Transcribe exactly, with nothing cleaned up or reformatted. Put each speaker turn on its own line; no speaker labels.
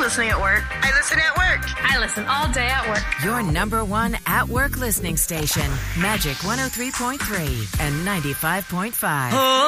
listening at work. I listen at work.
I listen all day at work.
Your number one at-work listening station, Magic one oh three point three and ninety-five point five.